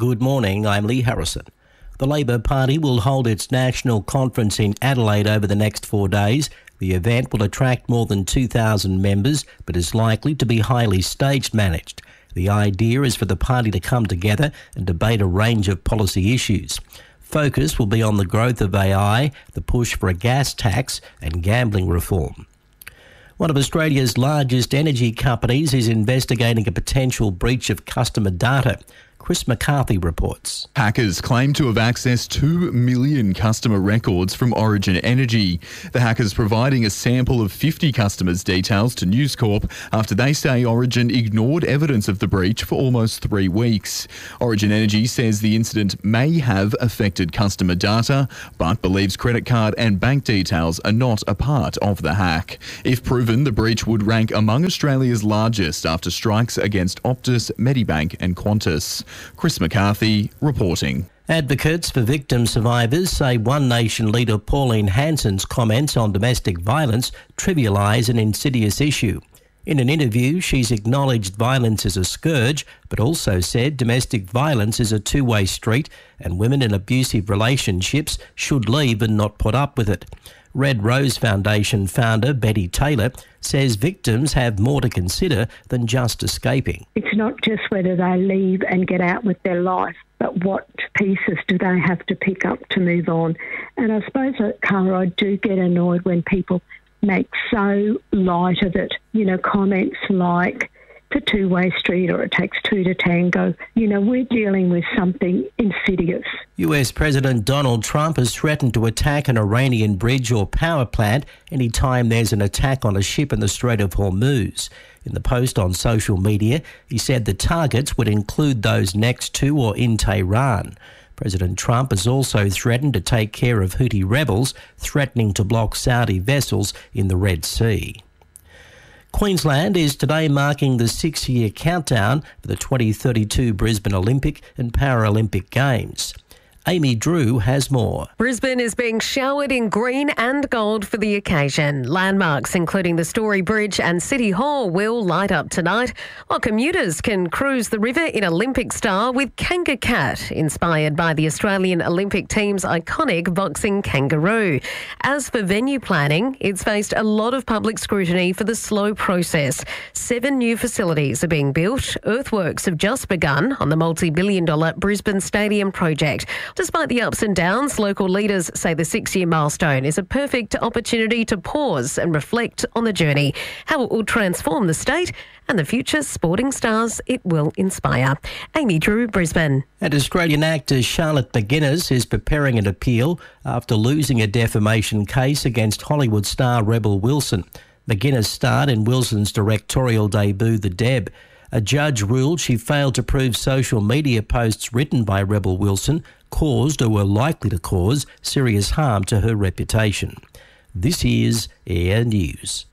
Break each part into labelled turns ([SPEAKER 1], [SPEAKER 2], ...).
[SPEAKER 1] Good morning, I'm Lee Harrison. The Labor Party will hold its national conference in Adelaide over the next 4 days. The event will attract more than 2,000 members, but is likely to be highly stage managed. The idea is for the party to come together and debate a range of policy issues. Focus will be on the growth of AI, the push for a gas tax and gambling reform. One of Australia's largest energy companies is investigating a potential breach of customer data. Chris McCarthy reports.
[SPEAKER 2] Hackers claim to have accessed 2 million customer records from Origin Energy. The hackers providing a sample of 50 customers' details to News Corp after they say Origin ignored evidence of the breach for almost 3 weeks. Origin Energy says the incident may have affected customer data, but believes credit card and bank details are not a part of the hack. If proven, the breach would rank among Australia's largest after strikes against Optus, Medibank and Qantas. Chris McCarthy reporting.
[SPEAKER 1] Advocates for victim survivors say One Nation leader Pauline Hanson's comments on domestic violence trivialise an insidious issue. In an interview, she's acknowledged violence is a scourge, but also said domestic violence is a two-way street and women in abusive relationships should leave and not put up with it. Red Rose Foundation founder Betty Taylor says victims have more to consider than just escaping.
[SPEAKER 3] It's not just whether they leave and get out with their life, but what pieces do they have to pick up to move on. And I suppose, Carla, I do get annoyed when people make so light of it. You know, comments like, it's a two-way street or it takes two to tango. You know, we're dealing with something insidious.
[SPEAKER 1] US President Donald Trump has threatened to attack an Iranian bridge or power plant anytime there's an attack on a ship in the Strait of Hormuz. In the post on social media, he said the targets would include those next to or in Tehran. President Trump has also threatened to take care of Houthi rebels threatening to block Saudi vessels in the Red Sea. Queensland is today marking the 6-year countdown for the 2032 Brisbane Olympic and Paralympic Games. Amy Drew has more.
[SPEAKER 4] Brisbane is being showered in green and gold for the occasion. Landmarks including the Story Bridge and City Hall will light up tonight, while commuters can cruise the river in Olympic style with Kanga Cat, inspired by the Australian Olympic team's iconic boxing kangaroo. As for venue planning, it's faced a lot of public scrutiny for the slow process. 7 new facilities are being built. Earthworks have just begun on the multi-billion-dollar Brisbane Stadium project. Despite the ups and downs, local leaders say the 6-year milestone is a perfect opportunity to pause and reflect on the journey, how it will transform the state and the future sporting stars it will inspire. Amy Drew, Brisbane.
[SPEAKER 1] And Australian actor Charlotte McGuinness is preparing an appeal after losing a defamation case against Hollywood star Rebel Wilson. McGuinness starred in Wilson's directorial debut, The Deb. A judge ruled she failed to prove social media posts written by Rebel Wilson caused or were likely to cause serious harm to her reputation. This is Air News.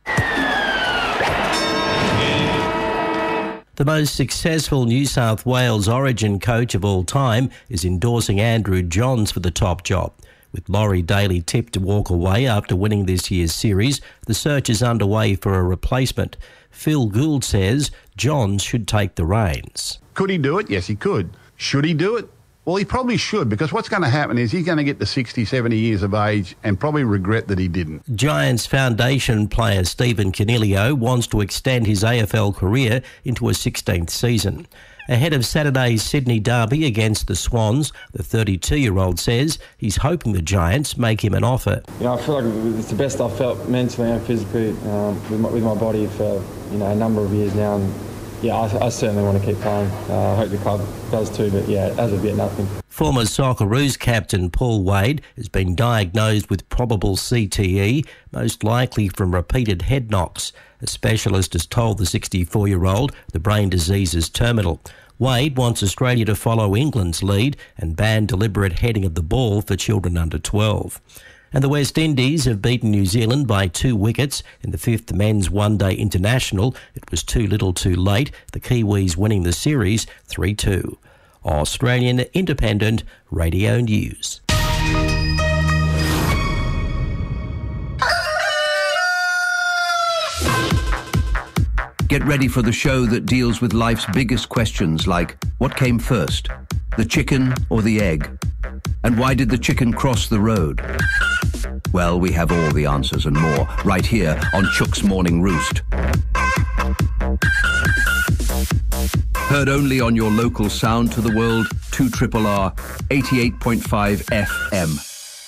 [SPEAKER 1] The most successful New South Wales Origin coach of all time is endorsing Andrew Johns for the top job. With Laurie Daly tipped to walk away after winning this year's series, the search is underway for a replacement. Phil Gould says Johns should take the reins.
[SPEAKER 5] Could he do it? Yes, he could. Should he do it? Well, he probably should, because what's going to happen is he's going to get to 60, 70 years of age and probably regret that he didn't.
[SPEAKER 1] Giants foundation player Stephen Coniglio wants to extend his AFL career into a 16th season. Ahead of Saturday's Sydney derby against the Swans, the 32-year-old says he's hoping the Giants make him an offer.
[SPEAKER 6] You know, I feel like it's the best I've felt mentally and physically with my body for a number of years now. And yeah, I certainly want to keep playing. I hope the club does too, but yeah, as of yet, nothing.
[SPEAKER 1] Former Socceroos captain Paul Wade has been diagnosed with probable CTE, most likely from repeated head knocks. A specialist has told the 64-year-old the brain disease is terminal. Wade wants Australia to follow England's lead and ban deliberate heading of the ball for children under 12. And the West Indies have beaten New Zealand by 2 wickets in the 5th men's one-day international. It was too little too late, the Kiwis winning the series 3-2. Australian Independent Radio News.
[SPEAKER 7] Get ready for the show that deals with life's biggest questions like, what came first? The chicken or the egg? And why did the chicken cross the road? Well, we have all the answers and more right here on Chook's Morning Roost. Heard only on your local sound to the world, 2RRR 88.5 FM.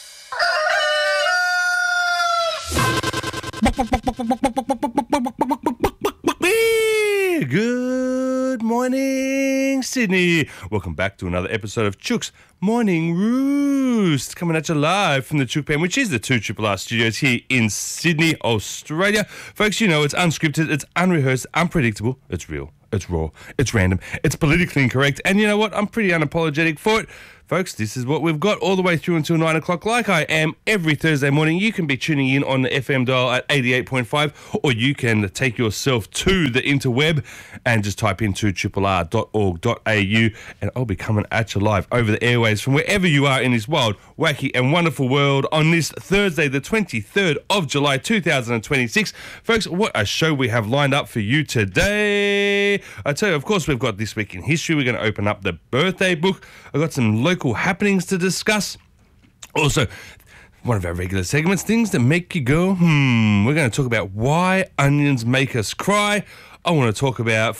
[SPEAKER 8] Good morning, Sydney. Welcome back to another episode of Chook's Morning Roost, coming at you live from the Chook Pen, which is the 2RRR studios here in Sydney, Australia. Folks, you know it's unscripted, it's unrehearsed, unpredictable, it's real, it's raw, it's random, it's politically incorrect, and you know what? I'm pretty unapologetic for it. Folks, this is what we've got all the way through until 9 o'clock. Like I am every Thursday morning, you can be tuning in on the FM dial at 88.5, or you can take yourself to the interweb and just type into rrr.org.au, and I'll be coming at you live over the airwaves from wherever you are in this wild, wacky and wonderful world on this Thursday, the 23rd of July, 2026. Folks, what a show we have lined up for you today. I tell you, of course, we've got This Week in History. We're going to open up the birthday book. I've got some local happenings to discuss. Also, one of our regular segments, things that make you go, We're going to talk about why onions make us cry. I'm going to talk about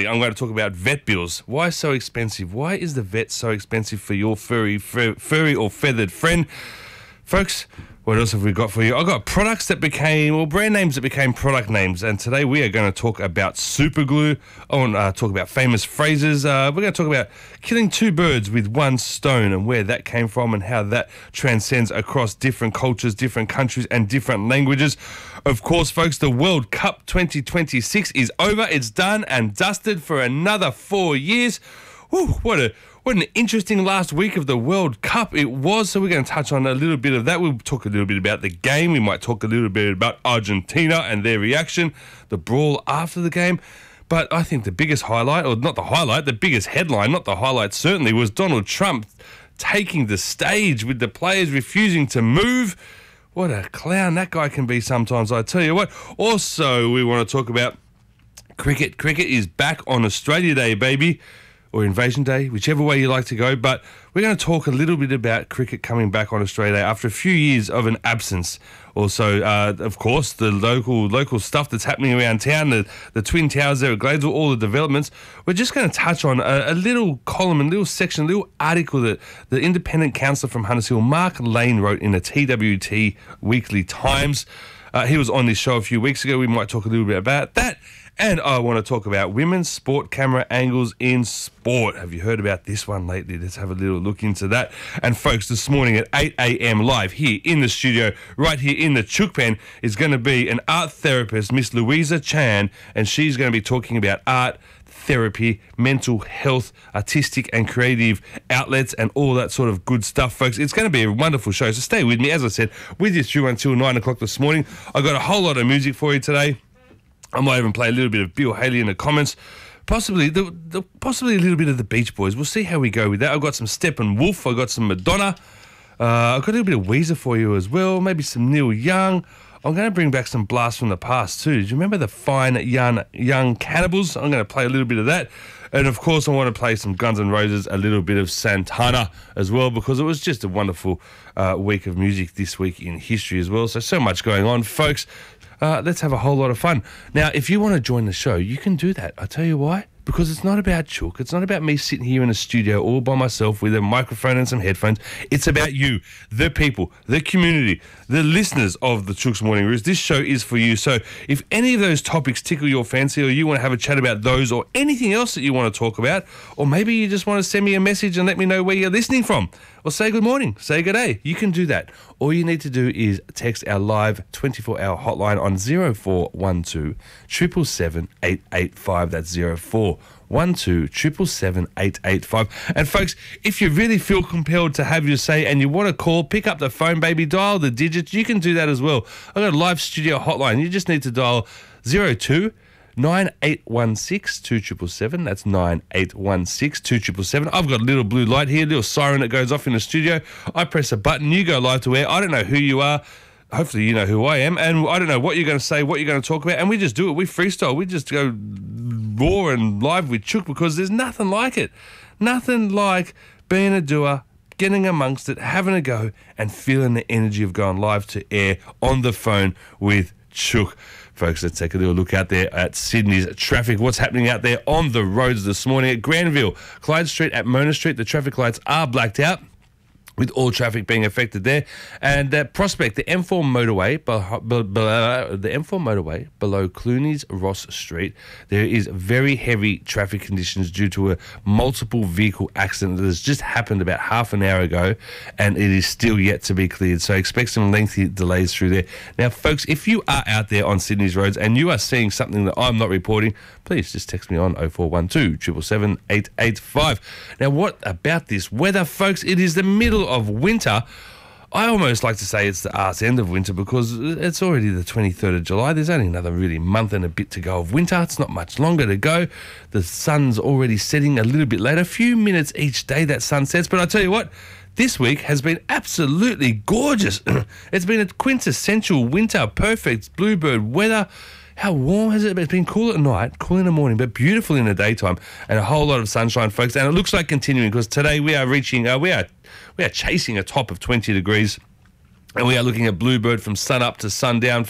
[SPEAKER 8] vet bills. Why so expensive? Why is the vet so expensive for your furry or feathered friend? Folks, what else have we got for you? I've got products that became, or brand names that became product names, and today we are going to talk about super glue. I want to talk about famous phrases. We're going to talk about killing two birds with one stone and where that came from and how that transcends across different cultures, different countries, and different languages. Of course, folks, the World Cup 2026 is over. It's done and dusted for another 4 years. Whew, what an interesting last week of the World Cup it was. So we're going to touch on a little bit of that. We'll talk a little bit about the game. We might talk a little bit about Argentina and their reaction, the brawl after the game. But I think the biggest highlight, or not the highlight, the biggest headline, not the highlight certainly, was Donald Trump taking the stage with the players refusing to move. What a clown that guy can be sometimes, I tell you what. Also, we want to talk about cricket. Cricket is back on Australia Day, baby. Or Invasion Day, whichever way you like to go. But we're going to talk a little bit about cricket coming back on Australia Day after a few years of an absence. Also, of course, the local stuff that's happening around town, the Twin Towers there at Gladesville, all the developments. We're just going to touch on a little column, a little section, a little article that the independent councillor from Hunters Hill, Mark Lane, wrote in the TWT Weekly Times. He was on this show a few weeks ago. We might talk a little bit about that. And I want to talk about women's sport camera angles in sport. Have you heard about this one lately? Let's have a little look into that. And folks, this morning at 8 a.m. live here in the studio, right here in the Chook Pen, is going to be an art therapist, Miss Louisa Chan, and she's going to be talking about art, therapy, mental health, artistic and creative outlets, and all that sort of good stuff, folks. It's going to be a wonderful show, so stay with me. As I said, with you through until 9 o'clock this morning. I've got a whole lot of music for you today. I might even play a little bit of Bill Haley in the comments. Possibly possibly a little bit of the Beach Boys. We'll see how we go with that. I've got some Steppenwolf. I've got some Madonna. I've got a little bit of Weezer for you as well. Maybe some Neil Young. I'm going to bring back some Blast from the Past too. Do you remember the fine young Cannibals? I'm going to play a little bit of that. And of course, I want to play some Guns N' Roses, a little bit of Santana as well, because it was just a wonderful week of music this week in history as well. So much going on, folks. Let's have a whole lot of fun. Now, if you want to join the show, you can do that. I'll tell you why. Because it's not about Chook. It's not about me sitting here in a studio all by myself with a microphone and some headphones. It's about you, the people, the community, the listeners of the Chook's Morning Roost. This show is for you. So if any of those topics tickle your fancy, or you want to have a chat about those, or anything else that you want to talk about, or maybe you just want to send me a message and let me know where you're listening from, or say good morning, say good day, you can do that. All you need to do is text our live 24-hour hotline on 0412 777 885. That's 0412 777 885. And folks, if you really feel compelled to have your say and you want to call, pick up the phone, baby, dial the digits. You can do that as well. I've got a live studio hotline. You just need to dial 02 9816 2777. That's 9816 2777. I've got a little blue light here, a little siren that goes off in the studio. I press a button, you go live to air. I don't know who you are. Hopefully you know who I am, and I don't know what you're going to say, what you're going to talk about, and we just do it. We freestyle. We just go raw and live with Chook, because there's nothing like it. Nothing like being a doer, getting amongst it, having a go, and feeling the energy of going live to air on the phone with Chook. Folks, let's take a little look out there at Sydney's traffic. What's happening out there on the roads this morning at Granville, Clyde Street at Mona Street, the traffic lights are blacked out, with all traffic being affected there. And Prospect, the M4 motorway, below Clooney's Ross Street, there is very heavy traffic conditions due to a multiple vehicle accident that has just happened about half an hour ago, and it is still yet to be cleared. So expect some lengthy delays through there. Now, folks, if you are out there on Sydney's roads and you are seeing something that I'm not reporting, please just text me on 0412 777 885. Now, what about this weather, folks? It is the middle of winter. I almost like to say it's the arse end of winter because it's already the 23rd of July. There's only another really month and a bit to go of winter. It's not much longer to go. The sun's already setting a little bit later. A few minutes each day that sun sets. But I tell you what, this week has been absolutely gorgeous. It's been a quintessential winter, perfect bluebird weather. How warm has it been? It's been cool at night, cool in the morning, but beautiful in the daytime, and a whole lot of sunshine, folks. And it looks like continuing because today we are reaching, we are chasing a top of 20 degrees, and we are looking at bluebird from sun up to sundown.